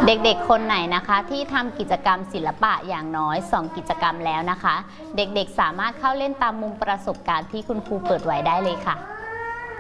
เด็กๆคนไหนนะคะที่ทำกิจกรรมศิลปะอย่างน้อย2กิจกรรมแล้วนะคะเด็กๆสามารถเข้าเล่นตามมุมประสบการณ์ที่คุณครูเปิดไว้ได้เลยค่ะ